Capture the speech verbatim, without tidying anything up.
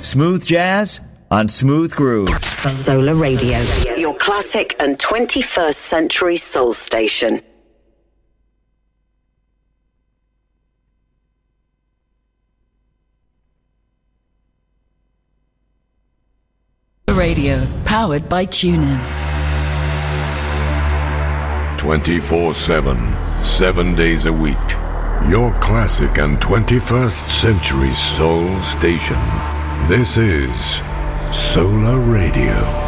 Smooth jazz on Smooth Groove. Solar Radio, your classic and twenty-first century soul station. Radio, powered by TuneIn. twenty-four seven, seven days a week. Your classic and twenty-first century soul station. This is Solar Radio.